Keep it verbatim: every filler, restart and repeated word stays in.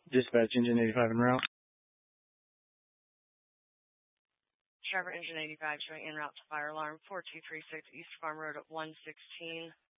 Dispatch engine eighty-five en route. Trevor, engine eighty-five, showing en route to fire alarm four two three six East Farm Road at one sixteen.